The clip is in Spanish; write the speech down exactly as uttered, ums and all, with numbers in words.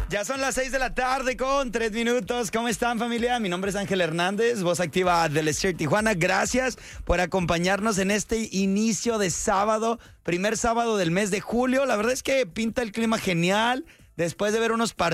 Ya son las seis de la tarde con tres minutos. ¿Cómo están, familia? Mi nombre es Ángel Hernández, voz activa del Stir Tijuana. Gracias por acompañarnos en este inicio de sábado, primer sábado del mes de julio. La verdad es que pinta el clima genial. Después de ver unos partidos